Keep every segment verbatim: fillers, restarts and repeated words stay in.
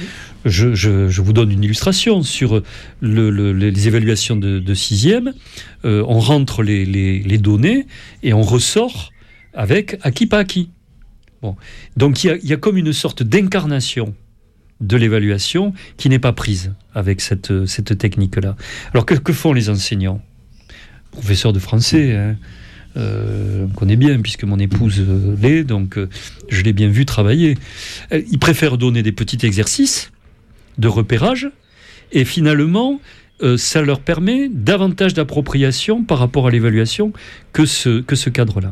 Je, je, je vous donne une illustration sur le, le, les évaluations de, de sixième. Euh, on rentre les, les, les données et on ressort avec acquis pas acquis. Bon. Donc il y, y a comme une sorte d'incarnation de l'évaluation qui n'est pas prise avec cette, cette technique-là. Alors que, que font les enseignants ? Professeurs de français, hein, euh, on connaît bien puisque mon épouse euh, l'est, donc euh, je l'ai bien vu travailler. Ils préfèrent donner des petits exercices de repérage et finalement euh, ça leur permet davantage d'appropriation par rapport à l'évaluation que ce, que ce cadre-là.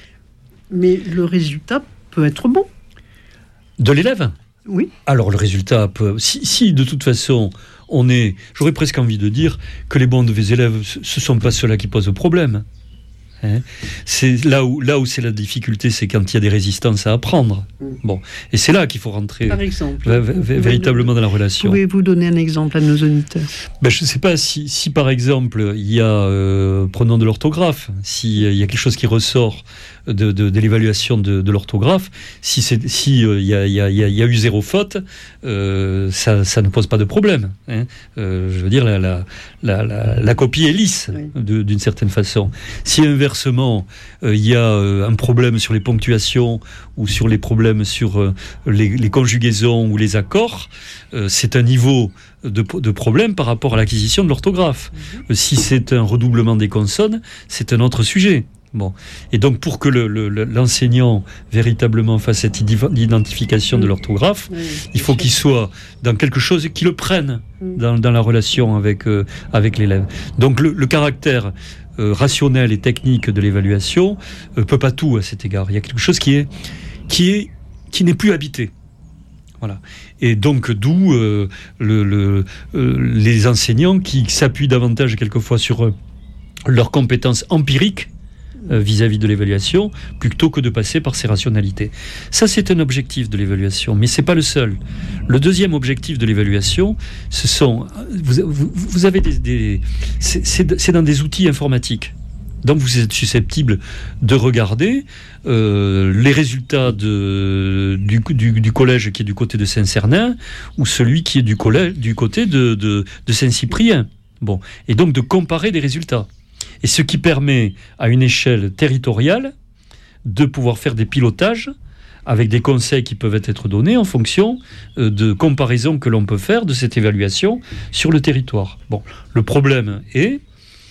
Mais le résultat peut être bon. De l'élève ? Oui. Alors le résultat peut... Si, si de toute façon on est... J'aurais presque envie de dire que les bons mauvais élèves, ce ne sont pas ceux-là qui posent le problème. Hein, c'est là où, là où c'est la difficulté, c'est quand il y a des résistances à apprendre. Bon, et c'est là qu'il faut rentrer par exemple, v- v- véritablement dans la relation. Pouvez-vous donner un exemple à nos auditeurs ? Ben, je ne sais pas si, si par exemple il y a, euh, prenons de l'orthographe, s'il y a quelque chose qui ressort de, de, de l'évaluation de, de l'orthographe, si il si, euh, y, a, y, a, y a eu zéro faute, euh, ça, ça ne pose pas de problème. Hein. Euh, je veux dire, la, la, la, la, la copie est lisse, oui. de, d'une certaine façon. Si inversement, il euh, y a euh, un problème sur les ponctuations ou sur les problèmes sur euh, les, les conjugaisons ou les accords, euh, c'est un niveau de, de problème par rapport à l'acquisition de l'orthographe. Mmh. Si c'est un redoublement des consonnes, c'est un autre sujet. Bon. Et donc, pour que le, le, l'enseignant véritablement fasse cette identification mmh. de l'orthographe, oui, il faut qu'il soit dans quelque chose qui le prenne mmh. dans, dans la relation avec, euh, avec l'élève. Donc, le, le caractère euh, rationnel et technique de l'évaluation ne euh, peut pas tout à cet égard. Il y a quelque chose qui, est, qui, est, qui n'est plus habité. Voilà. Et donc, d'où euh, le, le, euh, les enseignants qui s'appuient davantage quelquefois sur euh, leurs compétences empiriques vis-à-vis de l'évaluation, plutôt que de passer par ces rationalités. Ça, c'est un objectif de l'évaluation, mais c'est pas le seul. Le deuxième objectif de l'évaluation, ce sont... Vous, vous, vous avez des... des c'est, c'est, c'est dans des outils informatiques. Donc, vous êtes susceptible de regarder euh, les résultats de, du, du, du collège qui est du côté de Saint-Cernin ou celui qui est du, collège, du côté de, de, de Saint-Cyprien. Bon. Et donc, de comparer des résultats. Et ce qui permet, à une échelle territoriale, de pouvoir faire des pilotages avec des conseils qui peuvent être donnés en fonction de comparaisons que l'on peut faire de cette évaluation sur le territoire. Bon, le problème est,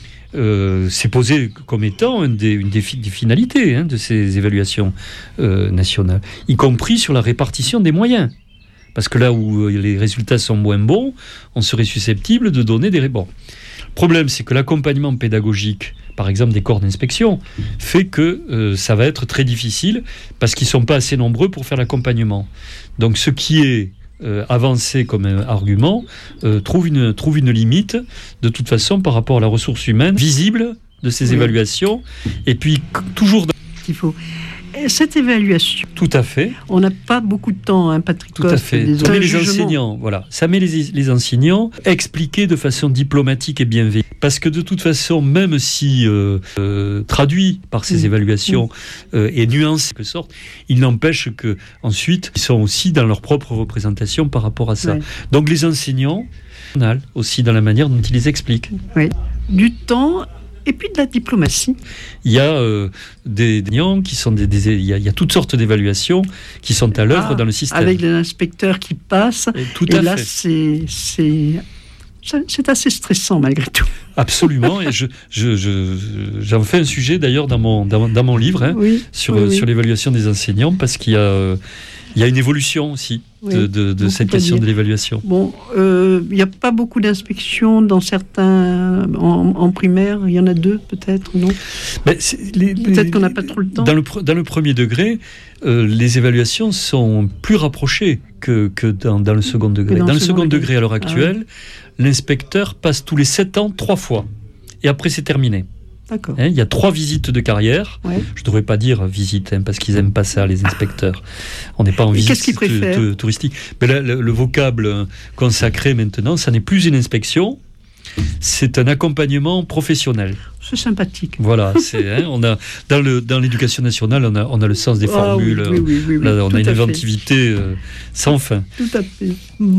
euh, c'est posé comme étant une des, une des, fi- des finalités hein, de ces évaluations euh, nationales, y compris sur la répartition des moyens. Parce que là où les résultats sont moins bons, on serait susceptible de donner des... Bon. Le problème, c'est que l'accompagnement pédagogique, par exemple des corps d'inspection, fait que euh, ça va être très difficile parce qu'ils ne sont pas assez nombreux pour faire l'accompagnement. Donc ce qui est euh, avancé comme un argument euh, trouve, une, trouve une limite, de toute façon, par rapport à la ressource humaine visible de ces oui. évaluations. Et puis, toujours... Dans... Il faut... Cette évaluation. Tout à fait. On n'a pas beaucoup de temps, hein, Patrick. Tout à fait. Ça met les enseignants, voilà. Ça met les, les enseignants expliquer de façon diplomatique et bienveillante. Parce que de toute façon, même si euh, euh, traduit par ces mmh. évaluations euh, et nuancé de quelque sorte, il n'empêche que ensuite ils sont aussi dans leur propre représentation par rapport à ça. Oui. Donc les enseignants aussi dans la manière dont ils les expliquent. Oui. Du temps. Et puis de la diplomatie. Il y a euh, des enseignants qui sont des, des il, y a, il y a toutes sortes d'évaluations qui sont à l'œuvre ah, dans le système. Avec des inspecteurs qui passent. Et, tout et à là, fait. c'est, c'est, c'est assez stressant malgré tout. Absolument. Et je, je, je, j'en fais un sujet d'ailleurs dans mon, dans, dans mon livre hein, oui, sur, oui, oui. sur l'évaluation des enseignants parce qu'il y a, euh, il y a une évolution aussi. Oui, de, de, de cette question de l'évaluation. Bon, il euh, n'y a pas beaucoup d'inspections dans certains... En, en primaire, il y en a deux peut-être, non ben, les, Peut-être les, qu'on n'a pas trop le temps. Dans le, dans le premier degré, euh, les évaluations sont plus rapprochées que, que dans, dans le second degré. Dans, dans le second degré, degré à l'heure actuelle, ah oui. l'inspecteur passe tous les sept ans trois fois. Et après, c'est terminé. D'accord. Hein, il y a trois visites de carrière. Ouais. Je ne devrais pas dire visite, hein, parce qu'ils n'aiment pas ça, les inspecteurs. On n'est pas en Et visite qu'est-ce qu'ils préfèrent t- t- touristique. Mais là, le, le vocable consacré maintenant, ça n'est plus une inspection, c'est un accompagnement professionnel. C'est sympathique. Voilà, c'est, hein, on a, dans, le, dans l'éducation nationale, on a, on a le sens des ah, formules, oui, oui, oui, oui, là, on tout a une à inventivité euh, sans fin. Tout à fait.